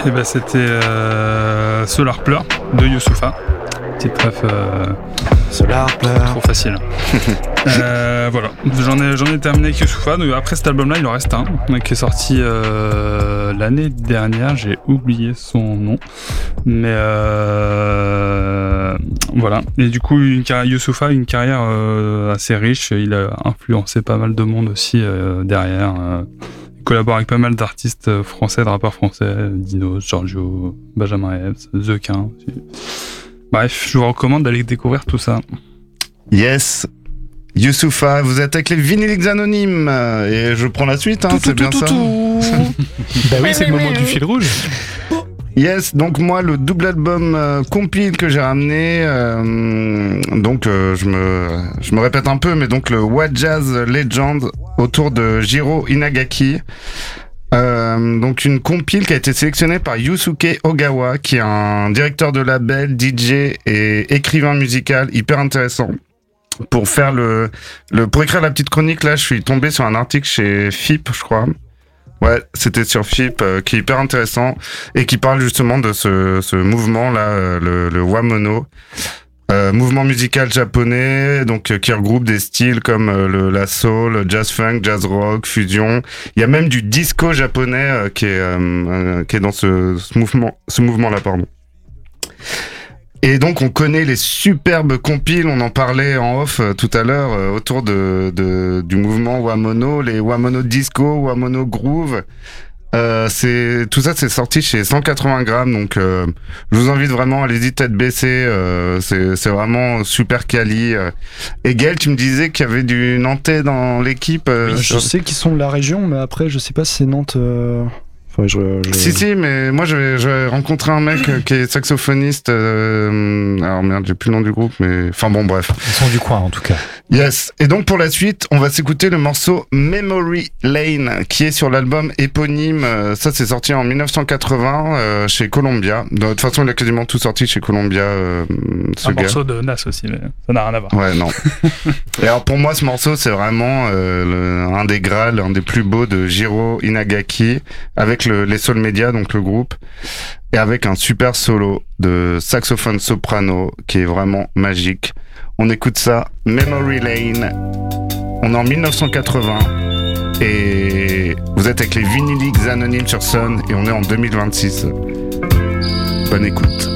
Et ben c'était Solar Pleur de Youssoupha. Petite bref. Solar Pleur. Trop facile. Voilà. J'en ai terminé avec Youssoupha. Donc après cet album-là, il en reste un qui est sorti l'année dernière. J'ai oublié son nom. Mais voilà. Et du coup, Youssoupha a une carrière assez riche. Il a influencé pas mal de monde aussi derrière. Il collabore avec pas mal d'artistes français, de rappeurs français, Dinos, Giorgio, Benjamin Epps, The Quin. Bref, je vous recommande d'aller découvrir tout ça. Yes. Youssoupha, vous êtes avec les Vinyliques Anonymes et je prends la suite, c'est bien ça. Bah oui, c'est le moment du fil rouge. Yes, donc moi le double album compile que j'ai ramené, je me répète un peu, mais donc le What Jazz Legend autour de Jiro Inagaki. Donc une compile qui a été sélectionnée par Yusuke Ogawa, qui est un directeur de label, DJ et écrivain musical hyper intéressant. Pour faire pour écrire la petite chronique, là, je suis tombé sur un article chez FIP, je crois. Ouais, c'était sur FIP, qui est hyper intéressant et qui parle justement de ce mouvement-là, le Wamono. Mouvement musical japonais, donc qui regroupe des styles comme la soul, jazz funk, jazz rock, fusion. Il y a même du disco japonais qui est dans ce mouvement-là, pardon. Et donc on connaît les superbes compiles, on en parlait en off tout à l'heure autour du mouvement Wamono, les Wamono Disco, Wamono Groove. Tout ça c'est sorti chez 180 grammes, donc je vous invite vraiment, allez-y tête baissée, c'est vraiment super quali. Et Gaël, tu me disais qu'il y avait du Nantais dans l'équipe. Oui, je sais qu'ils sont de la région, mais après je sais pas si c'est Nantes. Si, mais moi j'ai rencontré un mec qui est saxophoniste. Alors merde, j'ai plus le nom du groupe, mais enfin bon, bref. Ils sont du coin en tout cas. Yes. Et donc pour la suite, on va s'écouter le morceau Memory Lane, qui est sur l'album éponyme. Ça, c'est sorti en 1980 chez Columbia. De toute façon, il a quasiment tout sorti chez Columbia. Un morceau de Nas aussi, mais ça n'a rien à voir. Ouais, non. Et alors pour moi, ce morceau, c'est vraiment un des Graals, un des plus beaux de Jiro Inagaki, avec les Soul Media, donc le groupe, et avec un super solo de saxophone soprano qui est vraiment magique. On écoute ça, Memory Lane. On est en 1980 et vous êtes avec les Vinyliques Anonymes sur Sun et on est en 2026. Bonne écoute.